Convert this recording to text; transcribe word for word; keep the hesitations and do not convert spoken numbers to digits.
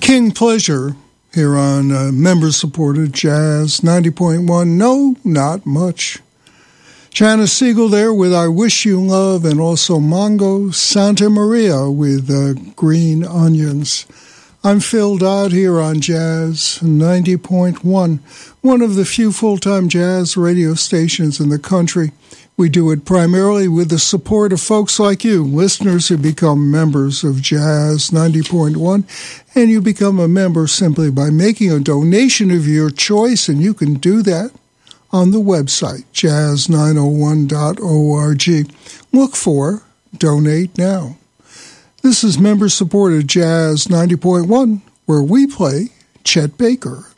King Pleasure here on uh, member-supported Jazz ninety point one. No, not much. Janice Siegel there with I Wish You Love, and also Mongo Santa Maria with uh, Green Onions. I'm Phil Dodd here on Jazz ninety point one, one of the few full-time jazz radio stations in the country. We do it primarily with the support of folks like you, listeners who become members of Jazz ninety point one, and you become a member simply by making a donation of your choice, and you can do that on the website, jazz nine oh one dot org. Look for Donate Now. This is member-supported Jazz ninety point one, where we play Chet Baker.